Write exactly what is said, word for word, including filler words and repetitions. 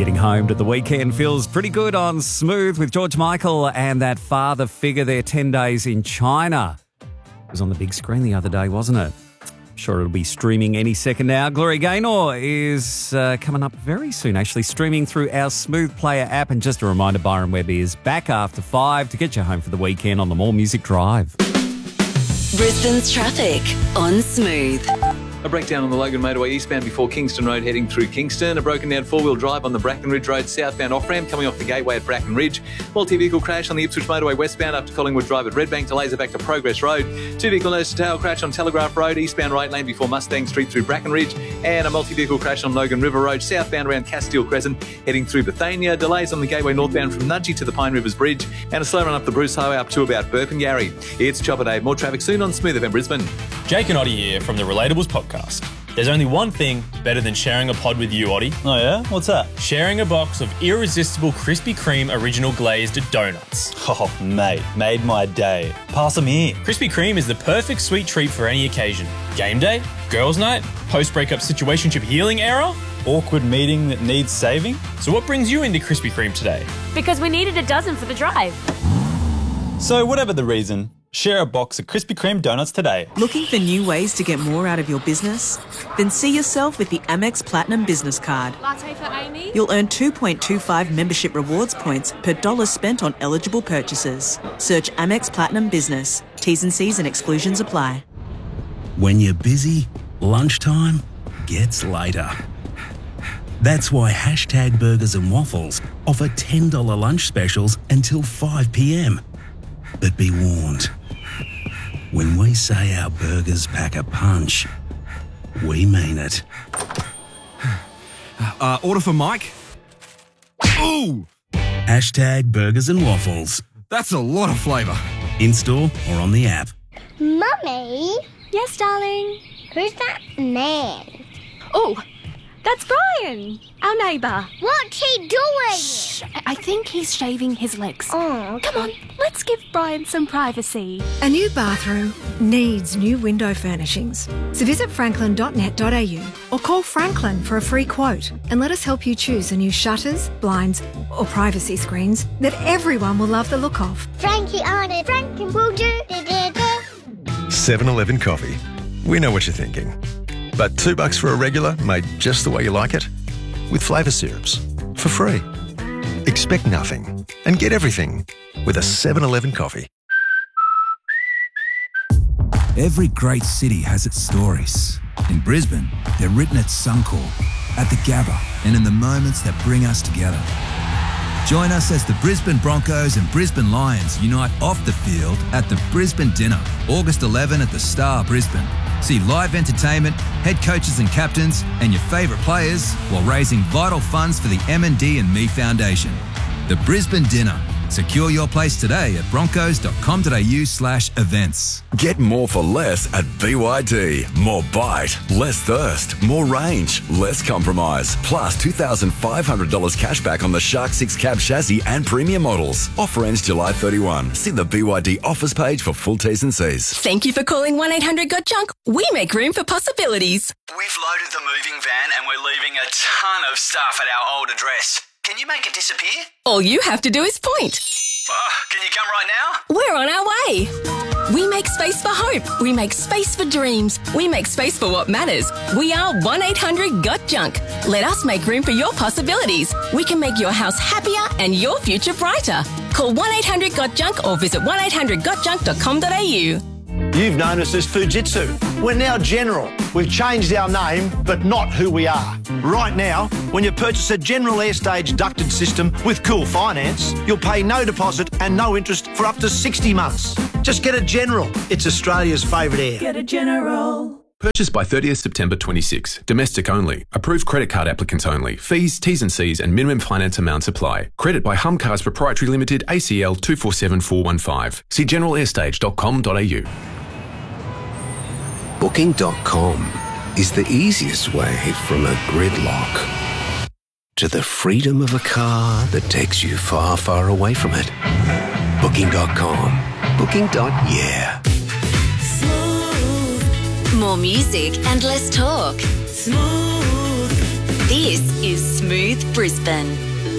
Getting home to the weekend feels pretty good on Smooth with George Michael and that father figure there, ten days in China. It was on the big screen the other day, wasn't it? I'm sure it'll be streaming any second now. Gloria Gaynor is uh, coming up very soon, actually, streaming through our Smooth Player app. And just a reminder, Byron Webby is back after five to get you home for the weekend on the More Music Drive. Brisbane's traffic on Smooth. A breakdown on the Logan Motorway eastbound before Kingston Road heading through Kingston. A broken down four-wheel drive on the Brackenridge Road southbound off-ramp coming off the gateway at Brackenridge. Multi-vehicle crash on the Ipswich Motorway westbound up to Collingwood Drive at Redbank. Delays are back to Progress Road. Two-vehicle nose-to-tail crash on Telegraph Road eastbound right lane before Mustang Street through Brackenridge. And a multi-vehicle crash on Logan River Road southbound around Castile Crescent heading through Bethania. Delays on the gateway northbound from Nudgee to the Pine Rivers Bridge. And a slow run up the Bruce Highway up to about Burpengary. It's Chopper Day. More traffic soon on Smooth F M Brisbane. Jake and Oddie here from the Relatables podcast. There's only one thing better than sharing a pod with you, Oddie. Oh yeah? What's that? Sharing a box of irresistible Krispy Kreme original glazed donuts. Oh, mate, made my day. Pass them here. Krispy Kreme is the perfect sweet treat for any occasion. Game day, girls' night, post-breakup situationship healing era. Awkward meeting that needs saving. So what brings you into Krispy Kreme today? Because we needed a dozen for the drive. So whatever the reason, share a box of Krispy Kreme donuts today. Looking for new ways to get more out of your business? Then see yourself with the Amex Platinum Business Card. Latte for Amy? You'll earn two point two five membership rewards points per dollar spent on eligible purchases. Search Amex Platinum Business. T's and C's and exclusions apply. When you're busy, lunchtime gets later. That's why Hashtag Burgers and Waffles offer ten dollars lunch specials until five p.m. But be warned, when we say our burgers pack a punch, we mean it. Uh, order for Mike? Ooh! Hashtag Burgers and Waffles. That's a lot of flavour. In-store or on the app. Mummy? Yes, darling? Who's that man? Oh, that's Brian, our neighbour. What's he doing? Shh, I think he's shaving his legs. Oh, okay. Come on, let's give Brian some privacy. A new bathroom needs new window furnishings. So visit franklin dot net dot a u or call Franklin for a free quote and let us help you choose the new shutters, blinds or privacy screens that everyone will love the look of. Frankie on it. Frankie will do. seven eleven Coffee. We know what you're thinking. But two bucks for a regular made just the way you like it? With flavour syrups. For free. Expect nothing and get everything with a seven eleven Coffee. Every great city has its stories. In Brisbane, they're written at Suncorp, at the Gabba, and in the moments that bring us together. Join us as the Brisbane Broncos and Brisbane Lions unite off the field at the Brisbane Dinner, August eleventh at the Star Brisbane. See live entertainment, head coaches and captains, and your favourite players while raising vital funds for the M and D and Me Foundation. The Brisbane Dinner. Secure your place today at broncos dot com dot a u slash events. Get more for less at B Y D. More bite, less thirst, more range, less compromise. Plus two thousand five hundred dollars cash back on the Shark six cab chassis and premium models. Offer ends July thirty-first. See the B Y D offers page for full T's and C's. Thank you for calling one eight hundred got junk. We make room for possibilities. We've loaded the moving van and we're leaving a ton of stuff at our old address. Can you make it disappear? All you have to do is point. Oh, can you come right now? We're on our way. We make space for hope. We make space for dreams. We make space for what matters. We are one eight hundred got junk. Let us make room for your possibilities. We can make your house happier and your future brighter. Call one eight hundred got junk or visit one eight hundred got junk dot com dot a u. You've known us as Fujitsu. We're now General. We've changed our name, but not who we are. Right now, when you purchase a General Airstage ducted system with Cool Finance, you'll pay no deposit and no interest for up to sixty months. Just get a General. It's Australia's favourite air. Get a General. Purchase by thirtieth September twenty-six. Domestic only. Approved credit card applicants only. Fees, T's and C's and minimum finance amounts apply. Credit by Humcars Proprietary Limited, A C L two four seven four one five. See general airstage dot com dot a u. Booking dot com is the easiest way from a gridlock to the freedom of a car that takes you far, far away from it. Booking dot com. Booking. Yeah. More music and less talk. Smooth. This is Smooth Brisbane.